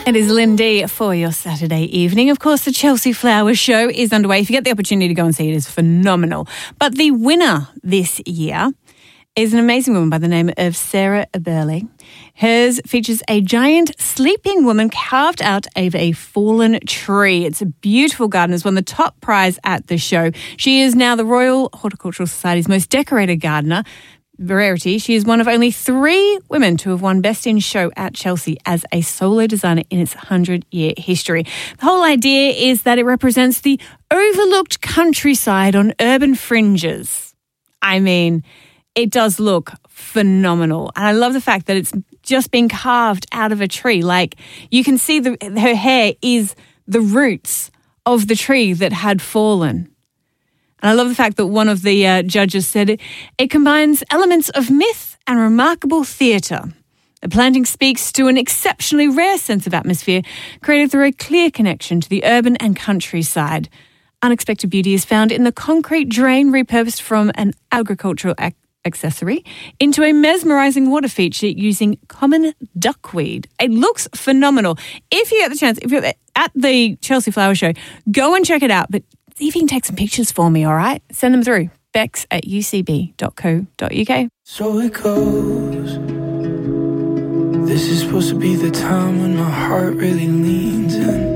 It is Lindy for your Saturday evening. Of course, the Chelsea Flowers show is underway. If you get the opportunity to go and see it, it's phenomenal. But the winner this year is an amazing woman by the name of Sarah Burley. Hers features a giant sleeping woman carved out of a fallen tree. It's a beautiful garden. It's won the top prize at the show. She is now the Royal Horticultural Society's most decorated gardener. Rarity. She is one of only 3 women to have won Best in Show at Chelsea as a solo designer in its 100-year history. The whole idea is that it represents the overlooked countryside on urban fringes. I mean, it does look phenomenal. And I love the fact that it's just been carved out of a tree. Like, you can see her hair is the roots of the tree that had fallen. And I love the fact that one of the judges said it combines elements of myth and remarkable theatre. The planting speaks to an exceptionally rare sense of atmosphere created through a clear connection to the urban and countryside. Unexpected beauty is found in the concrete drain repurposed from an agricultural accessory into a mesmerising water feature using common duckweed. It looks phenomenal. If you get the chance, if you're at the Chelsea Flower Show, go and check it out. But see if you can take some pictures for me, all right? Send them through. bex@ucb.co.uk. So it goes. This is supposed to be the time when my heart really leans in.